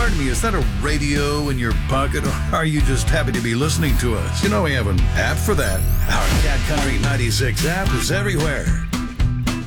pardon me, is that a radio in your pocket, or are you just happy to be listening to us? You know we have an app for that. Our Cat Country 96 app is everywhere.